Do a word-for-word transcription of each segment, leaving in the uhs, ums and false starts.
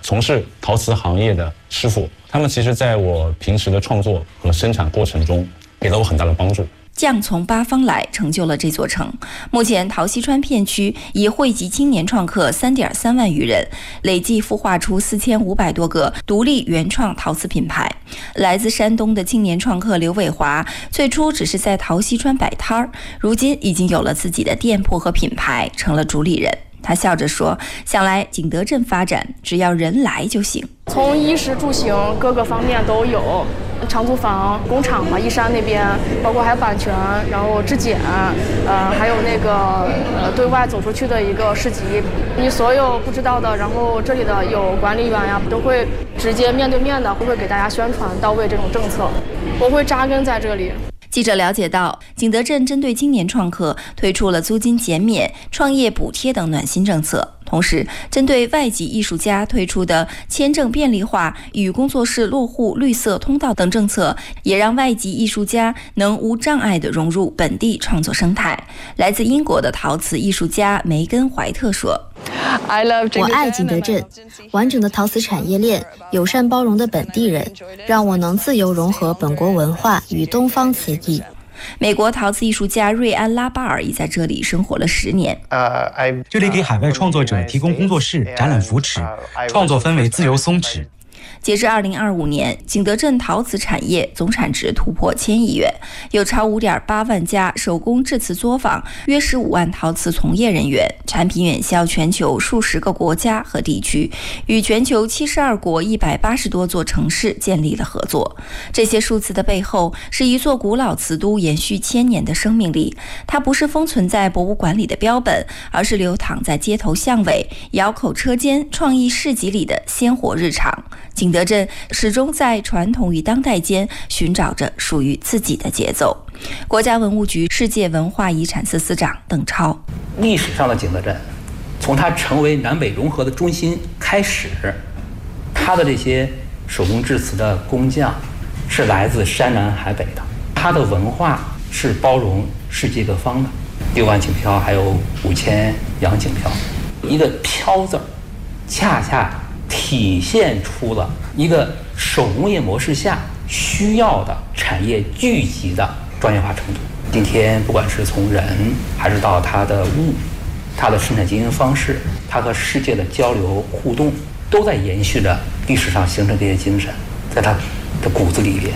从事陶瓷行业的师傅，他们其实在我平时的创作和生产过程中给了我很大的帮助。 匠从八方来，成就了这座城。目前陶溪川片区已汇集青年创客 三点三万余人，累计孵化出四千五百多个独立原创陶瓷品牌。来自山东的青年创客刘伟华，最初只是在陶溪川摆摊儿，如今已经有了自己的店铺和品牌，成了主理人。他笑着说，想来景德镇发展，只要人来就行。 从衣食住行各个方面都有，长租房、工厂嘛，义山那边，包括还有版权，然后质检，呃，还有那个呃对外走出去的一个市集，你所有不知道的，然后这里的有管理员呀，都会直接面对面的，会会给大家宣传到位这种政策，我会扎根在这里。 记者了解到，景德镇针对青年创客推出了租金减免、创业补贴等暖心政策。同时，针对外籍艺术家推出的签证便利化与工作室落户绿色通道等政策，也让外籍艺术家能无障碍地融入本地创作生态。来自英国的陶瓷艺术家梅根·怀特说：“ 我爱景德镇，完整的陶瓷产业链，友善包容的本地人，让我能自由融合本国文化与东方瓷艺。” 美国陶瓷艺术家瑞安·拉巴尔已在这里生活了十年。 这里给海外创作者提供工作室、展览扶持，创作氛围自由松弛。 截至二零二五年，景德镇陶瓷产业总产值突破千亿元，有超五点八万家手工制瓷作坊，约十五万陶瓷从业人员，产品远销全球数十个国家和地区，与全球七十二国一百八十多座城市建立了合作。这些数字的背后，是一座古老瓷都延续千年的生命力。它不是封存在博物馆里的标本，而是流淌在街头巷尾、窑口车间、创意市集里的鲜活日常。景德镇始终在传统与当代间寻找着属于自己的节奏。国家文物局世界文化遗产司司长邓超： 历史上的景德镇，从它成为南北融合的中心开始，它的这些手工制瓷的工匠是来自山南海北的，它的文化是包容世界各方的。六万景漂，还有五千洋景漂，一个漂字儿，恰恰体现出了一个手工业模式下需要的产业聚集的专业化程度。今天不管是从人还是到它的物，它的生产经营方式，它和世界的交流互动，都在延续着历史上形成这些精神，在它的骨子里边。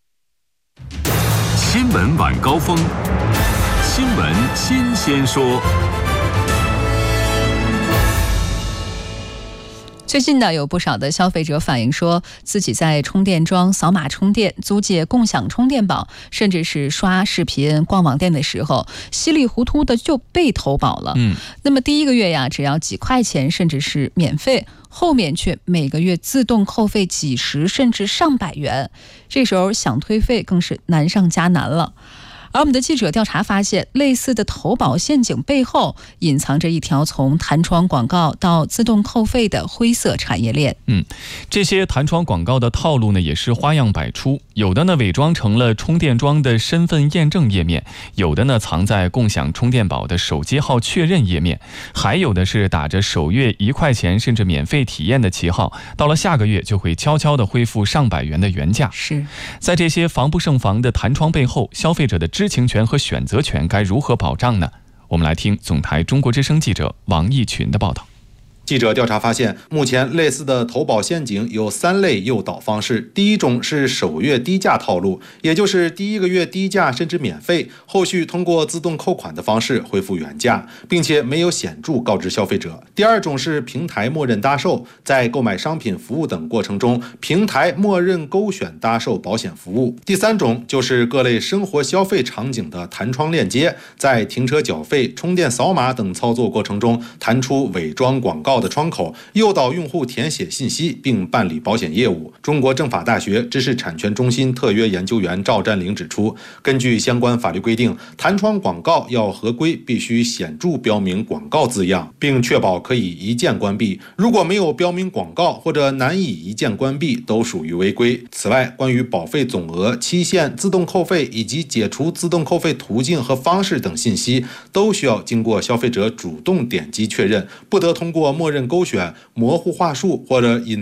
新闻晚高峰，新闻新鲜说。 最近呢，有不少的消费者反映说，自己在充电桩扫码充电、租借共享充电宝，甚至是刷视频、逛网店的时候，稀里糊涂的就被投保了。嗯，那么第一个月呀，只要几块钱，甚至是免费，后面却每个月自动扣费几十甚至上百元，这时候想退费更是难上加难了。而我们的记者调查发现，类似的投保陷阱背后隐藏着一条从弹窗广告到自动扣费的灰色产业链。 嗯，这些弹窗广告的套路呢，也是花样百出。有的呢伪装成了充电桩的身份验证页面，有的呢藏在共享充电宝的手机号确认页面，还有的是打着首月一块钱甚至免费体验的旗号，到了下个月就会悄悄地恢复上百元的原价。 是在这些防不胜防的弹窗背后，消费者的知情权和选择权该如何保障呢？我们来听总台中国之声记者王义群的报道。 记者调查发现，目前类似的投保陷阱有三类诱导方式。第一种是首月低价套路，也就是第一个月低价甚至免费，后续通过自动扣款的方式恢复原价，并且没有显著告知消费者。第二种是平台默认搭售，在购买商品服务等过程中，平台默认勾选搭售保险服务。第三种就是各类生活消费场景的弹窗链接，在停车缴费、充电扫码等操作过程中，弹出伪装广告的窗口，诱导用户填写信息并办理保险业务。中国政法大学知识产权中心特约研究员赵占领指出，根据相关法律规定，弹窗广告要合规，必须显著标明广告字样，并确保可以一键关闭。如果没有标明广告或者难以一键关闭，都属于违规。此外，关于保费总额、期限、自动扣费以及解除自动扣费途径和方式等信息，都需要经过消费者主动点击确认，不得通过默认勾选、模糊话术或者隐